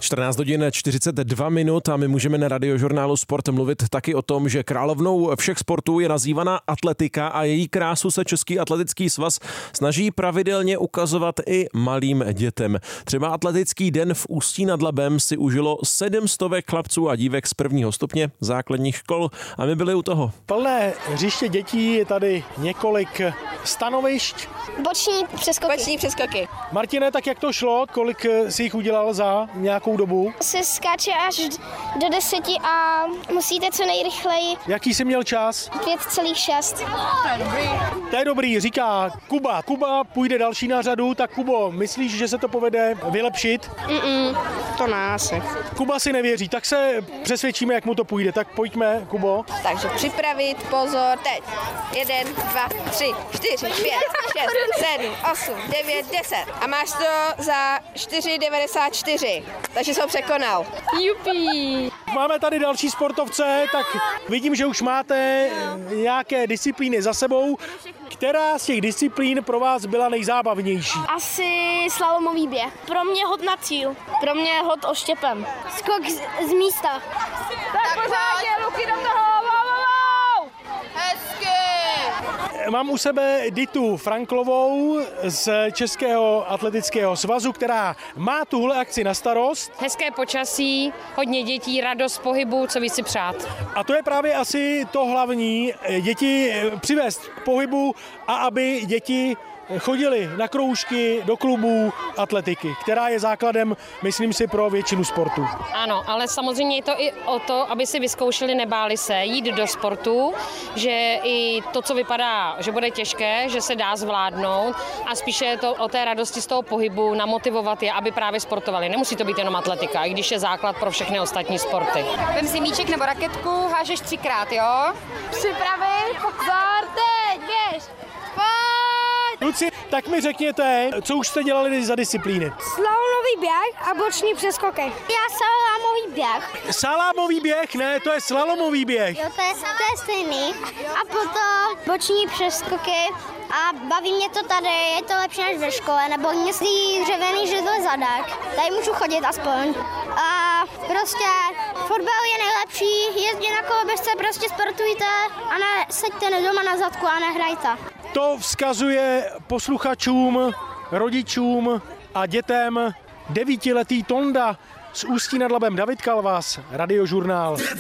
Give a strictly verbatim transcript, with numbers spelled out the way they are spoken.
čtrnáct hodin čtyřicet dva minut a my můžeme na Radiožurnálu Sport mluvit taky o tom, že královnou všech sportů je nazývaná atletika a její krásu se Český atletický svaz snaží pravidelně ukazovat i malým dětem. Třeba Atletický den v Ústí nad Labem si užilo sedm stovek chlapců a dívek z prvního stupně základních škol a my byli u toho. Plné hřiště dětí, je tady několik stanovišť. Boční přeskoky. Boční přeskoky. Martine, tak jak to šlo? Kolik si jich udělal za nějakou dobu? Se skáče až do deseti a musíte co nejrychleji. Jaký jsi měl čas? pět celá šest. To je dobrý. To je dobrý, říká Kuba. Kuba půjde další na řadu, tak Kubo, myslíš, že se to povede vylepšit? Mm-mm, to ne asi. Kuba si nevěří, tak se přesvědčíme, jak mu to půjde. Tak pojďme, Kubo. Takže připravit, pozor, teď. Jeden, dva, tři, čtyři, pět, šest, sedm, osm, devět, deset. A máš to za čtyři devadesát čtyři. Takže jsi ho překonal. Jupi. Máme tady další sportovce, tak vidím, že už máte nějaké disciplíny za sebou. Která z těch disciplín pro vás byla nejzábavnější? Asi slalomový běh. Pro mě hod na cíl. Pro mě hod oštěpem. Skok z, z místa. Tak pořádně, ruky do toho. Wow, wow, wow. Hezky. Mám u sebe Ditu Franklovou z Českého atletického svazu, která má tuhle akci na starost. Hezké počasí, hodně dětí, radost pohybu, co víc si přát. A to je právě asi to hlavní, děti přivést k pohybu a aby děti chodili na kroužky, do klubů atletiky, která je základem, myslím si, pro většinu sportu. Ano, ale samozřejmě je to i o to, aby si vyzkoušeli, nebáli se jít do sportu, že i to, co vypadá, že bude těžké, že se dá zvládnout a spíše je to o té radosti z toho pohybu, namotivovat je, aby právě sportovali. Nemusí to být jenom atletika, i když je základ pro všechny ostatní sporty. Vem si míček nebo raketku, hážeš třikrát, jo? Připravit, pozor, teď, běž. Kluci, tak mi řekněte, co už jste dělali za disciplíny? Slalomový běh a boční přeskoky. Já salámový běh. Salámový běh, ne, to je slalomový běh. Jo, to je, to je stejný. A potom boční přeskoky. A baví mě to tady, je to lepší než ve škole, nebo myslí dřevěný židle zadek. Tady můžu chodit aspoň. A prostě fotbal je nejlepší, jezdí na koloběžce, prostě sportujte a ne seďte doma na zadku a nehrajte. To vzkazuje posluchačům, rodičům a dětem devítiletý Tonda z Ústí nad Labem. David Kalvas, Radiožurnál.